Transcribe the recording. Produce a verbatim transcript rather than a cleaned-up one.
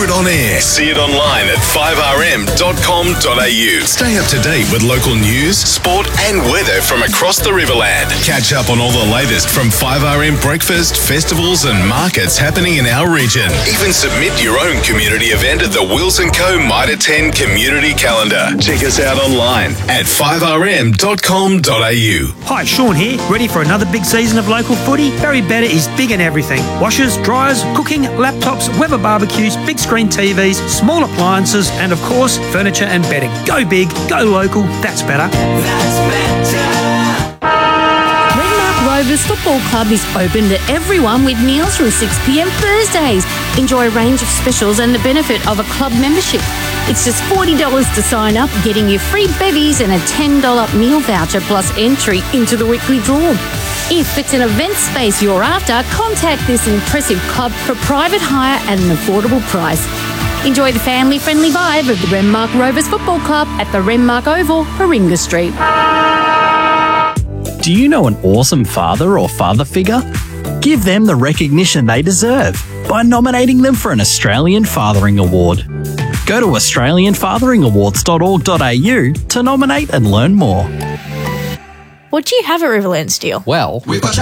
it on air. See it online at five r m dot com dot a u. Stay up to date with local news, sport and weather from across the Riverland. Catch up on all the latest from five r m breakfast, festivals and markets happening in our region. Even submit your own community event at the Wills and Co Mitre ten Community Calendar. Check us out online at five r m dot com dot a u. Hi, Sean here. Ready for another big season of local footy? Barry Better is big in everything. Washers, dryers, cooking, laptops, Weber barbecues, big screen T Vs, small appliances and of course furniture and bedding. Go big, go local, that's better. That's better. Renmark Rovers Football Club is open to everyone with meals from six p m Thursdays. Enjoy a range of specials and the benefit of a club membership. It's just forty dollars to sign up, getting you free bevies and a ten dollars meal voucher plus entry into the weekly draw. If it's an event space you're after, contact this impressive club for private hire at an affordable price. Enjoy the family-friendly vibe of the Renmark Rovers Football Club at the Renmark Oval, Warringah Street. Do you know an awesome father or father figure? Give them the recognition they deserve by nominating them for an Australian Fathering Award. Go to australian fathering awards dot org dot a u to nominate and learn more. What do you have at Riverland Steel? Well,